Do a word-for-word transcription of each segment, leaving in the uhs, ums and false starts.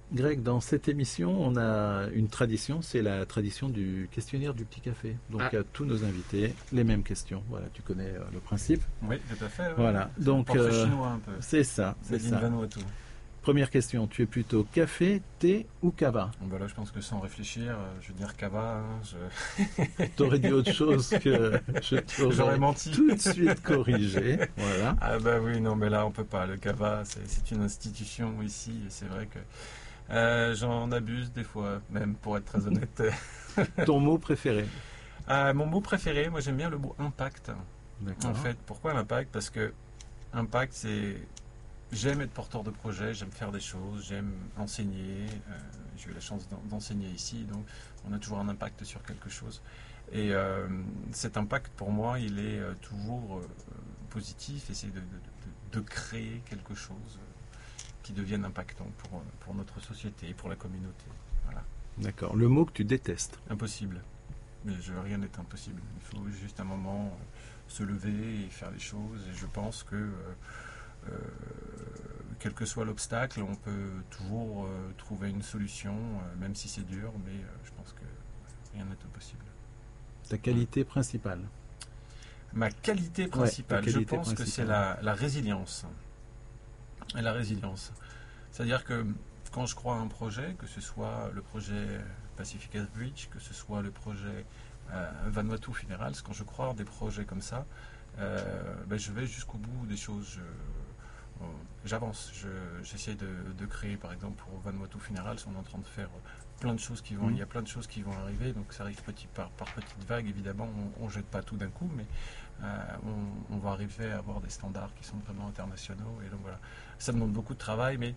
Greg, dans cette émission, on a une tradition, c'est la tradition du questionnaire du petit café. Donc Ah. à tous nos invités, les mêmes questions. Voilà, tu connais euh, le principe. Oui, tout à fait. Ouais. Voilà, C'est donc un portrait euh, chinois un peu. c'est ça, c'est Nadine ça. Vanuatu. Première question, tu es plutôt café, thé ou cava? Bon, bah là, je pense que sans réfléchir, euh, je vais dire Cava. Hein, je... T'aurais dit autre chose que je t'aurais J'aurais menti. tout de suite corrigé. Voilà. Ah bah oui, non, mais là, on peut pas. Le Cava, c'est c'est une institution ici, et c'est vrai que euh, j'en abuse des fois, même pour être très honnête. Ton mot préféré? Ah, mon mot préféré, moi, j'aime bien le mot impact. D'accord. En fait, pourquoi l'impact? Parce que impact, c'est... J'aime être porteur de projet, j'aime faire des choses, j'aime enseigner. Euh, j'ai eu la chance d'en- d'enseigner ici, donc on a toujours un impact sur quelque chose. Et euh, cet impact, pour moi, il est euh, toujours euh, positif, essayer de, de- de- de créer quelque chose euh, qui devienne impactant pour, pour notre société et pour la communauté. Voilà. D'accord. Le mot que tu détestes? Impossible. Mais je, rien n'est impossible. Il faut juste un moment euh, se lever et faire les choses. Et je pense que, euh, euh, quel que soit l'obstacle, on peut toujours euh, trouver une solution, euh, même si c'est dur. Mais euh, je pense que rien n'est impossible. Ta qualité principale? Ma qualité principale, ta qualité je pense que c'est principale. la, la résilience. Et la résilience. C'est-à-dire que quand je crois à un projet, que ce soit le projet Pacific Gas Bridge, que ce soit le projet euh, Vanuatu Funerals, quand je crois à des projets comme ça, euh, ben je vais jusqu'au bout des choses. Je, euh, j'avance. Je, j'essaie de, de créer, par exemple, pour Vanuatu Funerals, on est en train de faire plein de choses qui vont, Mhm. il y a plein de choses qui vont arriver, donc ça arrive petit par, par petites vagues, évidemment, on ne jette pas tout d'un coup, mais euh, on, on va arriver à avoir des standards qui sont vraiment internationaux, et donc voilà. Ça demande beaucoup de travail, mais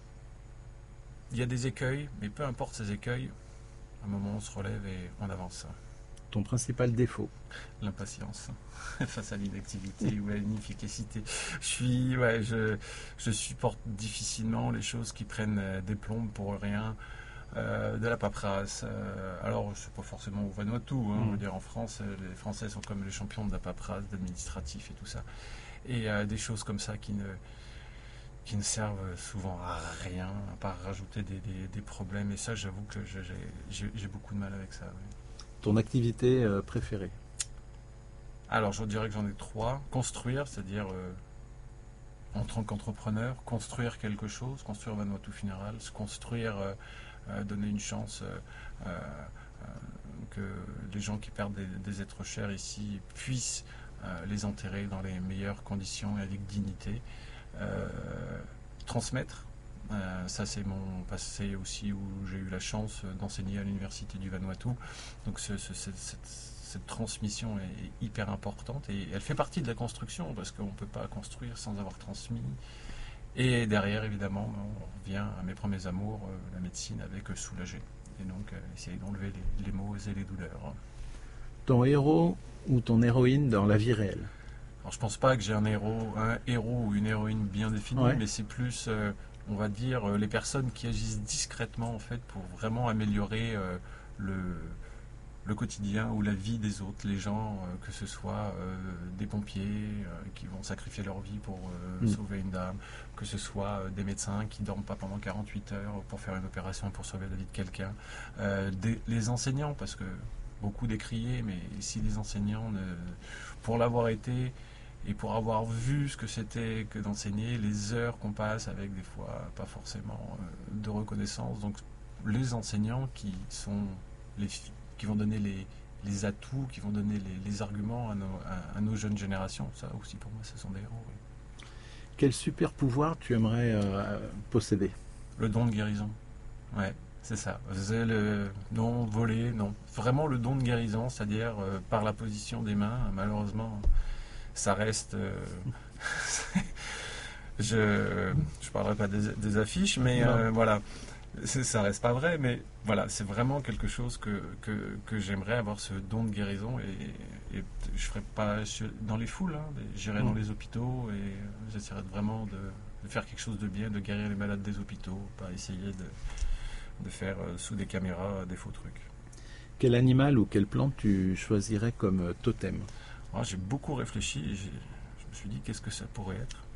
il y a des écueils, mais peu importe ces écueils, à un moment on se relève et on avance. Ton principal défaut? L'impatience face à l'inactivité ou à l'inefficacité. Je suis, ouais, je, je supporte difficilement les choses qui prennent euh, des plombes pour rien, euh, de la paperasse. Euh, alors, c'est pas forcément au Vanuatu, hein, Mm. on veut dire en France, euh, les Français sont comme les champions de la paperasse, d'administratif et tout ça. Et euh, des choses comme ça qui ne qui ne servent souvent à rien, à part rajouter des, des, des problèmes. Et ça, j'avoue que je- j'ai, j'ai, j'ai beaucoup de mal avec ça. Oui. Ton activité euh, préférée? Alors, je dirais que j'en ai trois. Construire, c'est-à-dire euh, en tant qu'entrepreneur, construire quelque chose, construire Vanuatu Funerals, construire, euh, euh, donner une chance euh, euh, euh, que les gens qui perdent des, des êtres chers ici puissent euh, les enterrer dans les meilleures conditions et avec dignité. Euh, transmettre. Euh, ça, c'est mon passé aussi où j'ai eu la chance d'enseigner à l'université du Vanuatu. Donc, ce, ce, cette, cette, cette transmission est hyper importante et elle fait partie de la construction parce qu'on ne peut pas construire sans avoir transmis. Et derrière, évidemment, on revient à mes premiers amours, euh, la médecine avec soulager. Et donc, euh, essayer d'enlever les, les maux et les douleurs. Ton héros ou ton héroïne dans la vie réelle? Alors, je pense pas que j'ai un héros, un héros ou une héroïne bien définie, Ouais. mais c'est plus, euh, on va dire, euh, les personnes qui agissent discrètement en fait pour vraiment améliorer euh, le, le quotidien ou la vie des autres, les gens, euh, que ce soit euh, des pompiers euh, qui vont sacrifier leur vie pour euh, Mm. sauver une dame, que ce soit euh, des médecins qui dorment pas pendant quarante-huit heures pour faire une opération pour sauver la vie de quelqu'un, euh, des, les enseignants, parce que beaucoup décriés, mais si les enseignants, ne, pour l'avoir été et pour avoir vu ce que c'était que d'enseigner, les heures qu'on passe avec des fois pas forcément euh, de reconnaissance, donc les enseignants qui sont les qui vont donner les, les atouts, qui vont donner les, les arguments à nos, à, à nos jeunes générations, ça aussi pour moi ce sont des héros. Oui. Quel super pouvoir tu aimerais euh, posséder? Le don de guérison, ouais. C'est ça, c'est le non volé, non. Vraiment le don de guérison, c'est-à-dire euh, par la position des mains, malheureusement, ça reste... Euh, je je parlerai pas des, des affiches, mais euh, voilà, c'est, ça reste pas vrai, mais voilà, c'est vraiment quelque chose que, que, que j'aimerais avoir ce don de guérison et, et je ferai pas dans les foules, hein, j'irai mmh. dans les hôpitaux et j'essaierai vraiment de, de faire quelque chose de bien, de guérir les malades des hôpitaux, pas essayer de... de faire euh, sous des caméras euh, des faux trucs. Quel animal ou quelle plante tu choisirais comme totem? Alors, j'ai beaucoup réfléchi et j'ai, je me suis dit qu'est-ce que ça pourrait être.